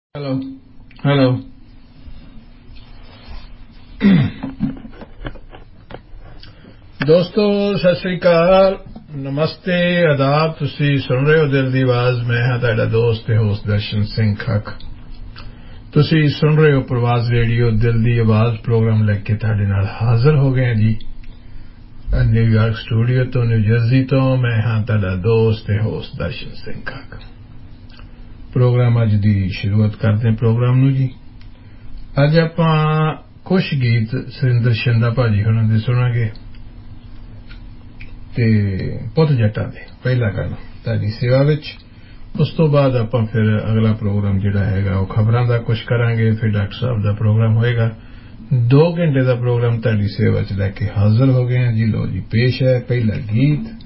Hello. Hello. ਦੋਸਤੋ ਸਤਿ ਸ੍ਰੀ ਅਕਾਲ ਨਮਸਤੇ ਆਦਾਬ ਤੁਸੀਂ ਸੁਣ ਰਹੇ ਹੋ ਦਿਲ ਦੀ ਆਵਾਜ਼ ਮੈਂ ਹਾਂ ਤੁਹਾਡਾ ਦੋਸਤ ਤੇ ਹੋਸਟ ਦਰਸ਼ਨ ਸਿੰਘ ਖੱਖ ਤੁਸੀਂ ਸੁਣ ਰਹੇ ਹੋ ਪ੍ਰਵਾਜ਼ ਰੇਡੀਓ ਦਿਲ ਦੀ ਆਵਾਜ਼ ਪ੍ਰੋਗਰਾਮ ਲੈ ਕੇ ਤੁਹਾਡੇ ਨਾਲ ਹਾਜ਼ਰ ਹੋ ਗਏ ਜੀ ਨਿਊਯਾਰਕ ਸਟੂਡੀਓ ਤੋਂ ਨਿਊ ਜਰਸੀ ਤੋਂ ਮੈਂ ਹਾਂ ਤੁਹਾਡਾ ਦੋਸਤ ਤੇ ਹੋਸਟ ਦਰਸ਼ਨ ਸਿੰਘ ਖੱਖ ਪ੍ਰੋਗਰਾਮ ਅੱਜ ਦੀ ਸ਼ੁਰੂਆਤ ਕਰਦੇ ਹਾਂ ਪ੍ਰੋਗਰਾਮ ਨੂੰ ਜੀ ਅੱਜ ਆਪਾਂ ਕੁਝ ਗੀਤ ਸੁਰਿੰਦਰ ਸ਼ਿੰਦਾ ਭਾਜੀ ਹੁਣਾਂ ਦੇ ਸੁਣਾਂਗੇ ਤੇ ਪੁੱਤ ਜੱਟਾਂ ਦੇ ਪਹਿਲਾ ਗਾਣਾ ਤੁਹਾਡੀ ਸੇਵਾ ਵਿੱਚ ਉਸ ਤੋਂ ਬਾਅਦ ਆਪਾਂ ਫਿਰ ਅਗਲਾ ਪ੍ਰੋਗਰਾਮ ਜਿਹੜਾ ਹੈਗਾ ਉਹ ਖਬਰਾਂ ਦਾ ਕੁਝ ਕਰਾਂਗੇ ਫਿਰ ਡਾਕਟਰ ਸਾਹਿਬ ਦਾ ਪ੍ਰੋਗਰਾਮ ਹੋਏਗਾ 2 ਘੰਟੇ ਦਾ ਪ੍ਰੋਗਰਾਮ ਤੁਹਾਡੀ ਸੇਵਾ 'ਚ ਲੈ ਕੇ ਹਾਜ਼ਰ ਹੋ ਗਏ ਹਾਂ ਜੀ ਲੋ ਜੀ ਪੇਸ਼ ਹੈ ਪਹਿਲਾ ਗੀਤ